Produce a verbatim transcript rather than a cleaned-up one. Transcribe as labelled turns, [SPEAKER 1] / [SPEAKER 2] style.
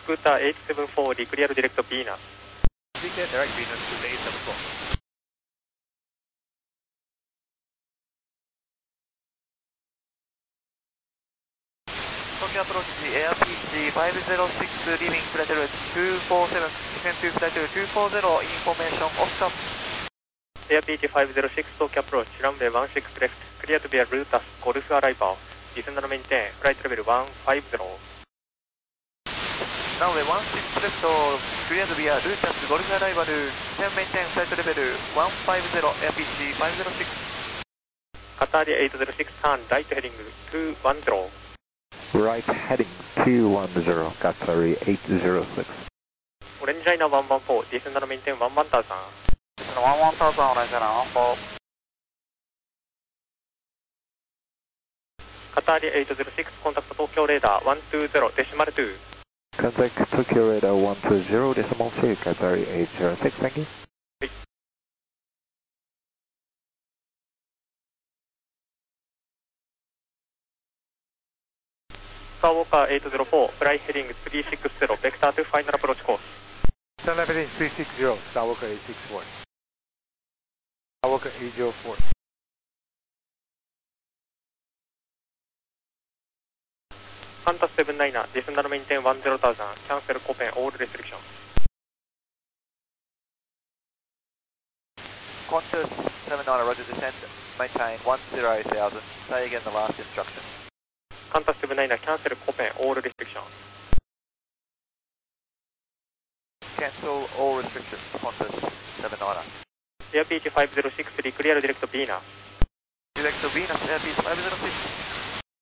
[SPEAKER 1] スクーターエイトセブンフォーリクリアルディレクトビーナス。
[SPEAKER 2] Speak there, direct Venus to eight seven four. Tokyo approach Air P C five zero six leaving flight level two four seven, descend to flight level two four zero, information Oscar.
[SPEAKER 1] Air P T five zero six Tokyo approach, runway one six left, clear to be a Rutas Golf arrival, descend and maintain, flight level one five zero.
[SPEAKER 2] Runway one six left, clear to be a Rutas Golf arrival, descend maintain, flight level one five zero, Air P C five zero six.
[SPEAKER 1] Qatari eight zero six turn, right heading two one zero.
[SPEAKER 3] Right heading two one zero, Qatari eight zero six.
[SPEAKER 1] Orange China one one four, descend and maintain one one thousand.
[SPEAKER 2] one one thousand, Orange China one four.
[SPEAKER 1] Qatari eight zero six, contact Tokyo radar one two zero, decimal two.
[SPEAKER 3] Contact Tokyo radar one two zero, decimal two, Qatari eight zero six, thank you.
[SPEAKER 1] Skywalker eight zero four, fly heading three six zero, vector to final approach course.
[SPEAKER 4] Sun heading three six zero, Skywalker eight six four. Skywalker eight zero four.
[SPEAKER 1] Qantas seven niner, descend and maintain one zero thousand, cancel Copen, all restrictions.
[SPEAKER 2] Qantas seven niner, roger, descend, maintain one zero thousand. Say again the last instruction.
[SPEAKER 1] Qantas seven niner, cancel Copen, all restrictions.
[SPEAKER 2] Cancel all restrictions, Qantas seven niner.
[SPEAKER 1] Air P T five zero six, clear direct Venus.
[SPEAKER 2] Direct Venus, Air P C five zero six.